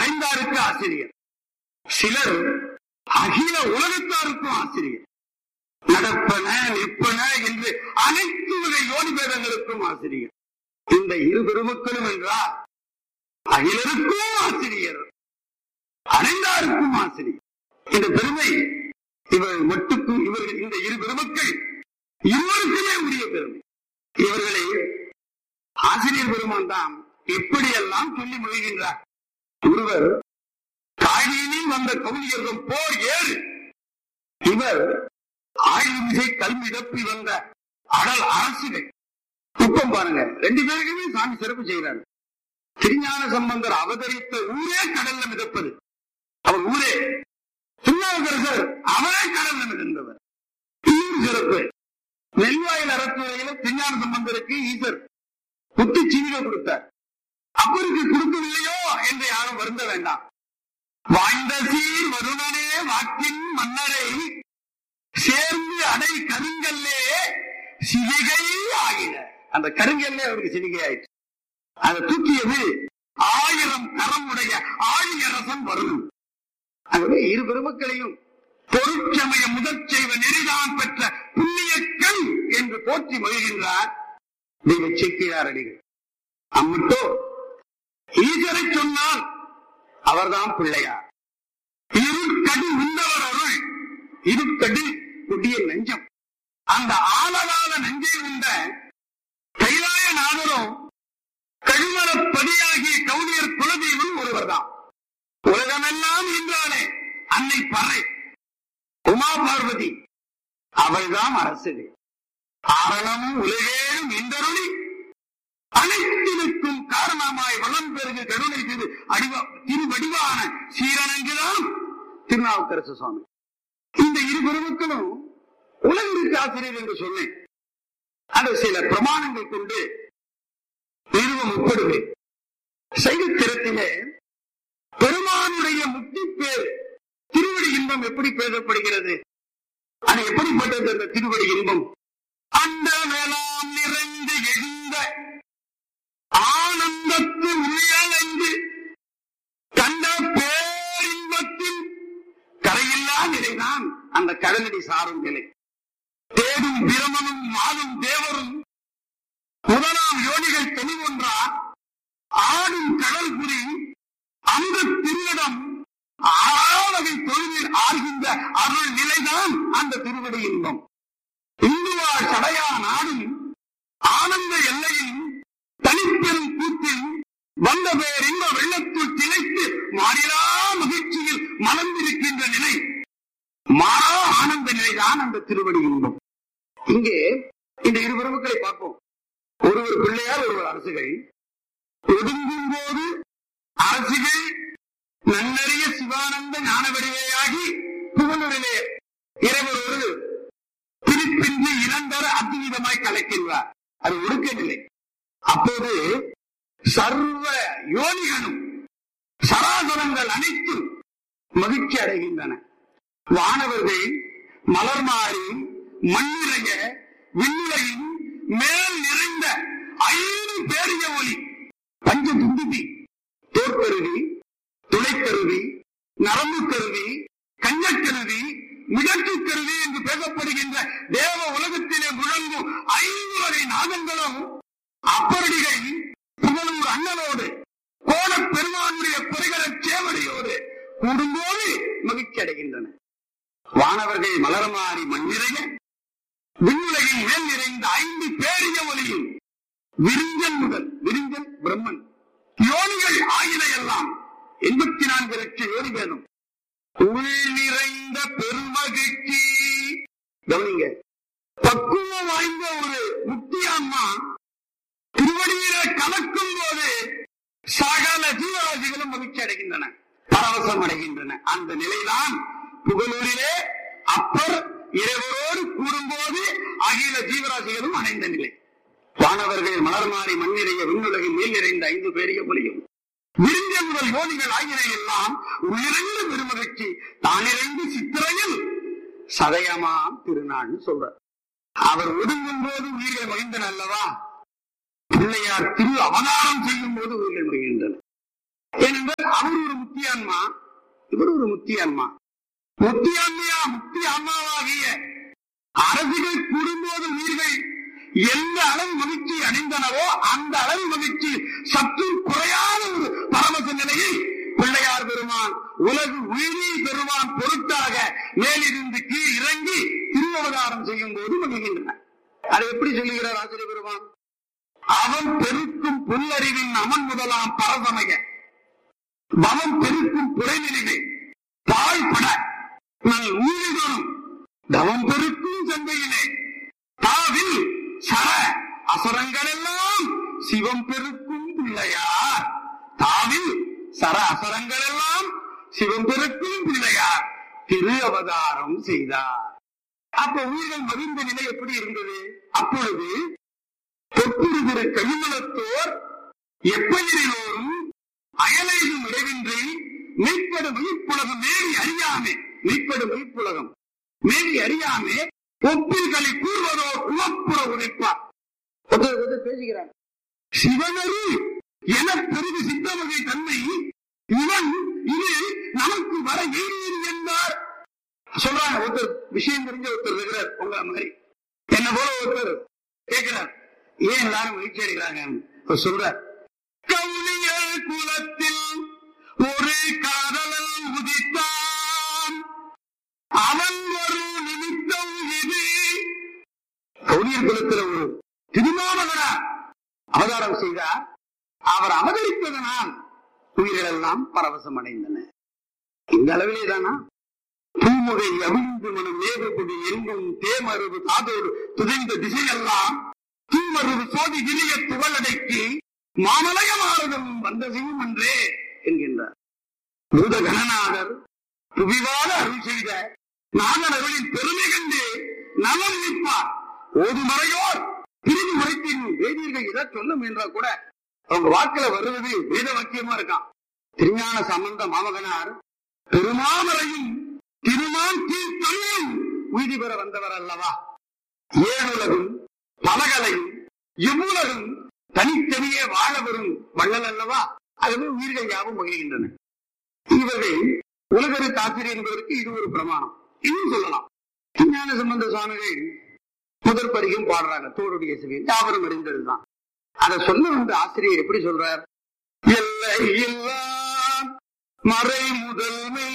அடைந்தாருக்கு ஆசிரியர், சிலர் அகில உலகத்தாருக்கும் ஆசிரியர், நடப்பன நிற்பன என்று அனைத்து வகை யோனி பேதங்களுக்கும் ஆசிரியர். இந்த இரு பெருமக்களும் என்றால் அகிலருக்கும் ஆசிரியர், அடைந்தாருக்கும் ஆசிரியர். இந்த பெருமை இவர்கள் மட்டுக்கும், இவர்கள் இந்த இரு பெருமக்கள் இருவருக்குமே உரிய பெருமை. இவர்களை ஆசிரியர் பெருமான் தான் எப்படியெல்லாம் சொல்லி மொழிகின்றார். ஒருவர் காயினில் வந்த கவுனியர்கள் போர் 7, இவர் ஆயுமிசை கல்வி தப்பி வந்த அடல் அரசுகள். துக்கம் பாருங்க, 2 பேருக்குமே சாமி சிறப்பு செய்கிறார். திருஞான சம்பந்தர் அவதரித்த ஊரே கடல்ல மிதப்பது, அவர் ஊரே. திருநாவுக்கரசர் அவரே கடல்ல மிதந்தவர். இன்னொரு சிறப்பு, நெல்வாயில் அறத்துறையில திருஞான சம்பந்தருக்கு ஈசர் புத்து சீனிக கொடுத்தார். அப்பருக்கு கொடுக்கவில்லையோ என்று யாரும் வருந்த வேண்டாம். வாழ்ந்த சீர் வருவனே வாக்கின் மன்னரை சேர்ந்து அடை கருங்கல்லே சிவிகை ஆகின. அந்த கருங்கல்லே அவருக்கு சிவிகை ஆயிடுச்சு. அதை தூக்கியது 1000 கரம் உடைய ஆழியரசன் வரும். ஆகவே இரு பெருமக்களையும் பொருட்சமய முதற் செய்வ நெறிதான் பெற்ற புண்ணியக்கள் என்று போற்றி மகிழ்கின்றார் தெய்வ சேக்கிழார் அடிகள். அம்மட்டோ ஈசரை சொன்னால் அவர்தான் பிள்ளையார். இருட்கடி உண்டவர் அருள், இருட்கடி கொடிய நெஞ்சம். அந்த ஆழகால நெஞ்சை உண்ட கைலாய நாதரும் கழுமரப்படியாகிய கவுனியர் குலதெய்வம் ஒருவர் தான். உலகமெல்லாம் என்றாலே அன்னை பறை உமா பார்வதி, அவள்தான் அரசு. ஆரணமும் உலகேழும் இந்தருளி அனைத்திற்கும் காரணமாய் வளம் பெருகு கருணை திருவடிவான சீரனங்குதான் திருநாவுக்கரசு சுவாமி. இந்த இரு பெருமக்களும் உலகிற்கு ஆசிரியர் என்று சொன்னேன். அது சில பிரமாணங்கள் கொண்டு நிறுவ முற்படுவேன். சைவத்திரத்திலே பெருமானுடைய முக்தி பேர் திருவடி இன்பம் எப்படி பேசப்படுகிறது? அது எப்படிப்பட்டது? அந்த திருவடி இன்பம் அந்த வேளாண் நிறைந்து எழுந்த ஆனந்தத்து உள்ளைந்து கண்ட பேரின்பத்தின் கரையில்லா நிலைதான் அந்த கடலடி சாரும் நிலை. தேடும் பிரமனும் மாலும் தேவரும் முதலாம் யோனிகள் தெளிவொன்றா ஆடும் கடல் புரி அந்த திருவிடம் 6ஆம் வகை தொழிலில் ஆழ்கின்ற அருள் நிலைதான் அந்த திருவடி இன்பம். இந்துவாழ் சடையா நாடும் ஆனந்த எல்லையில் தனிப்பெரும் கூத்தில் வந்த பேர் இன்ப வெள்ளத்துள் திளைத்து மாறிலா மகிழ்ச்சியில் மலர்ந்திருக்கின்ற நிலை, மாறா ஆனந்த நிலைதான் அந்த திருவடி இன்பம். இங்கே இந்த இரு பெருமக்களை பார்ப்போம். ஒருவர் பிள்ளையார், ஒருவர் அரசுகள். ஒடுங்கும் போது அரசுகள் நன்னறிய சிவானந்த ஞான வடிவையாகி புகழூரிலே இறைவர் ஒரு பிரிப்பின்றி இளந்தர அத்வீதமாய் கலைக்கின்றார். அது ஒடுக்க நிலை. அப்போது சர்வ யோனிகளும் சராசரங்கள் அனைத்தும் மகிழ்ச்சி அடைகின்றன. வானவர்கள் மலர் மாறி மண்ணிறைய விண்ணுலையின் மேல் நிறைந்த 5 பேரிய ஒலி, பஞ்ச துந்துபி, தோற்கருவி, துளைக்கருவி, நரம்பு கருவி, கஞ்சக்கருவி, மிடற்று கருவி என்று பேசப்படுகின்ற தேவ உலகத்திலே முழங்கும் 5 வகை நாதங்களும் அப்பரடிகள் புகழூர் அண்ணனோடு கோண பெருமானுடைய பொறிகள சேவடியோடு கூடும்போது மகிழ்ச்சி அடைகின்றன. வானவர்கள் மலர்மாறி மண்ணிறைய விண்ணுலகின் மேல் நிறைந்த 5 பேரிய ஒலியும் விரிஞ்சல் முதல், விரிஞ்சல் பிரம்மன் யோனிகள் ஆகின எல்லாம் 84 லட்சம் யோனி வேணும். உள் நிறைந்த பெருமகிழ்ச்சி. கவனிங்க, பக்குவம் வாய்ந்த ஒரு முக்தி அம்மா திருவடியில கலக்கும் போது சகல ஜீவராசிகளும் மகிழ்ச்சி அடைகின்றன, பரவசம் அடைகின்றன. அந்த நிலைதான் புகழூரிலே அப்பர் இறைவரோடு கூடும்போது அகில ஜீவராசிகளும் அடைந்த நிலை. வானவர்கள் மலர் மாறி மண்ணிறைய விண்ணுலகின் மேல் நிறைந்த 5 பேரிய ஒலியும் விரிஞ்ச முதல் யோனிகள் ஆகின எல்லாம் உள்ளிறைந்து பெருமகிழ்ச்சி தானிறைந்து சித்திரையில் சதயமாம் திருநாள்னு சொல்றார். அவர் ஒடுங்கும் போது உயிர்கள் மகிழ்ந்தன அல்லவா? பிள்ளையார் திரு அவதாரம் செய்யும் போது உயிர்கள் மகிழ்ந்தன. ஏனென்றால் அவர் ஒரு முத்தியான்மா, இவர் ஒரு முத்தியான்மா. முத்தியான்மையா முத்தி ஆன்மாவாகிய அரசுகள் கூடும்போது உயிர்கள் எந்த அளவு மகிழ்ச்சி அடைந்தனவோ அந்த அளவு மகிழ்ச்சி சற்று குறையாத ஒரு பரமச நிலையை பிள்ளையார் பெருமான் உலகு உயிரி பெருமான் பொருட்டாக மேலிருந்து கீழ் இறங்கி திருவவதாரம் செய்யும் போது மகிழ்கின்றன. அதை எப்படி சொல்லுகிறார் ஆசிரியர் பெருமான்? அவன் பெருக்கும் புல்லறிவின் அமன் முதலாம் பரசமய பவம் பெருக்கும் புறைநிலை பாழ்பட நல் ஊழிகளும் தவம் பெருக்கும் சந்தையிலே தாவில் சர அசரங்கள் எல்லாம் சிவம் பெருக்கும் பிள்ளையார். தாவில் சர அசரங்கள் எல்லாம் சிவம் பெருக்கும் பிள்ளையார் திரு அவதாரம் செய்தார். அப்ப உயிர்கள் மகிழ்ந்த நிலை எப்படி இருந்தது? அப்பொழுது தொற்றுகிற கைமலத்தோர் எப்பயிரோரும் அயலையும் இடைவின்றி மெய்ப்படும் மெய்ப்புலகம் மேறி அறியாமே, மெய்ப்படும் மெய்ப்புலகம் மேறி அறியாமே ஒப்பில்களை கூறுவதோ உவப்புற உரைப்பார். பேசுகிறார் சிவனரு என பெருகு சித்தவகை தன்மை இவன் இது நமக்கு வர ஏறியது என்பார் சொல்றாங்க. ஒருத்தர் விஷயம் தெரிஞ்ச ஒருத்தர் இருக்கிறார், உங்க மாதிரி என்ன போல ஒருத்தர் கேட்கிறார், ஏன் எல்லாரும் மகிழ்ச்சி அடைகிறாங்க சொல்றார். கவுனியல் குலத்தில் ஒரு காதலன் உதித்தான், அவன் ஒரு நிமித்தம் இது. கவுனியர் குலத்தில் ஒரு திருமாமகனா அவதாரம் செய்தார். அவர் அவதரிப்பதனால் உயிர்கள் எல்லாம் பரவசம் அடைந்தன. இந்த அளவிலே தானா பூமுகை அவிழ்ந்து மனம் மேகப்படி எங்கும் தேமருவு காதோடு துதைந்த திசையெல்லாம் தூமருவு சோதி விரிய துகளடைக்கு மாமலயமாறுதல் வந்த செய்யும் என்றே என்கின்றார். பூத கணநாதர் புவிவாத அருள் செய்த நாகரவனின் பெருமை கண்டு நலம் நிற்பார். ஓதுமறையோர் பிரிவு முறைத்தின் வேதியர்கள் எதை சொல்ல முயன்றா கூட அவங்க வாக்கில வருவது வேத வாக்கியமா இருக்கான். திருஞான சம்பந்த மாமகனார் பெருமாமரையும் திருமான் தீர்த்தமையும் உய்தி பெற வந்தவர் அல்லவா? ஏழுலகும் பலகலையும் இவ்வுலகும் தனித்தனியே வாழ வரும் வள்ளல் அல்லவா? அதுவே உயிர்கள் யாவும் மகிழ்கின்றன. இவர்கள் உலகருக்கு ஆசிரியர் என்பதற்கு இது ஒரு பிரமாணம். இன்னும் சொல்லலாம். ஞான சம்பந்த சுவாமிகள் முதற் பதிகம் பாடுறாங்க, தோடுடைய சிவை யாவரும் அறிந்ததுதான். அதை சொல்ல வந்த ஆசிரியர் எப்படி சொல்றார்? எல்லை இல்லா மறை முதல்மை